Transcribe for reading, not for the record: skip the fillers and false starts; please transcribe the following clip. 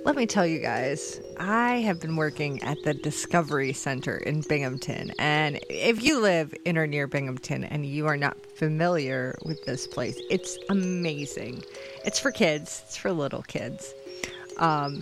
Let me tell you guys, I have been working at the Discovery Center in Binghamton. And if you live in or near Binghamton and you are not familiar with this place, it's amazing. It's for kids, it's for little kids.